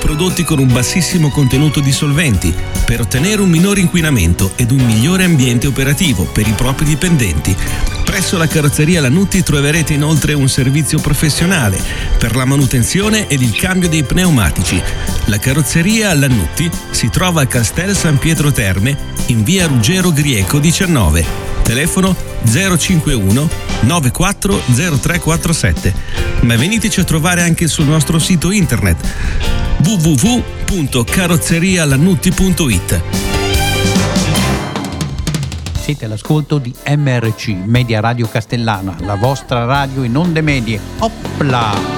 prodotti con un bassissimo contenuto di solventi per ottenere un minore inquinamento ed un migliore ambiente operativo per i propri dipendenti. Presso la carrozzeria Lannutti troverete inoltre un servizio professionale per la manutenzione ed il cambio dei pneumatici. La carrozzeria Lannutti si trova a Castel San Pietro Terme, in via Ruggero Grieco 19. Telefono 051 940347. Ma veniteci a trovare anche sul nostro sito internet www.carrozzerialannutti.it. Siete all'ascolto di MRC, Media Radio Castellana, la vostra radio in onde medie. Opla!